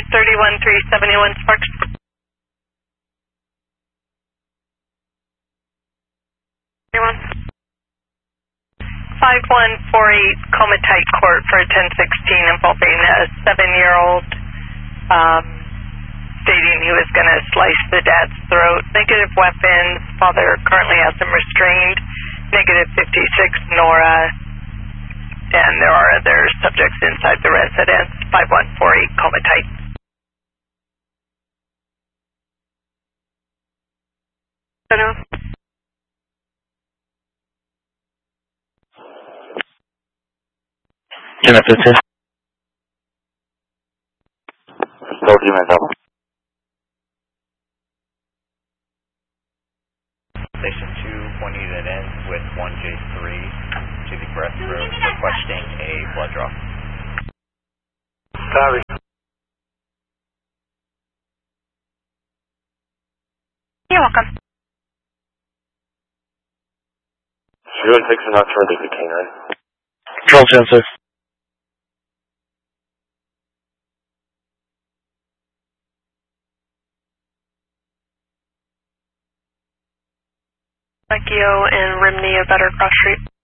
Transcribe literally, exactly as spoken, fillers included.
thirty-one three seventy-one Sparks. five one four eight Comatite Court for ten sixteen involving a seven-year-old um, stating he was going to slice the dad's throat. Negative weapons. Father currently has him restrained. Negative fifty-six Nora. And there are other subjects inside the residence. five one four eight Comatite. Hello. Can I assist? Told you, man. Station two pointing it in with one J three to the breast road requesting a blood draw. Sorry. You're welcome. zero six and not further to Canine. Control sensor. Geo and Rimney of Better Cross Street.